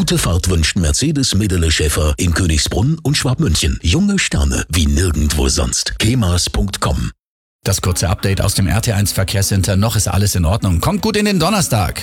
Gute Fahrt wünscht Mercedes Medele Schäfer in Königsbrunn und Schwabmünchen. Junge Sterne wie nirgendwo sonst. kemas.com. Das kurze Update aus dem RT1 Verkehrscenter. Noch ist alles in Ordnung. Kommt gut in den Donnerstag.